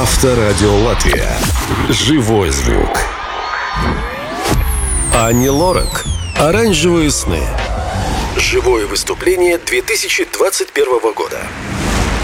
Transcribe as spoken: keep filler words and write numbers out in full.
Авторадио Латвия. Живой звук. Ани Лорак. «Оранжевые сны». Живое выступление две тысячи двадцать первого года.